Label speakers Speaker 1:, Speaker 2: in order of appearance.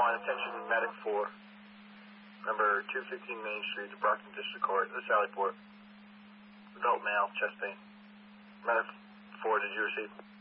Speaker 1: 1, attention medic 4, number 215 Main Street, Brockton District Court, this Sallyport. Adult male, chest pain. Medic 4, did you receive?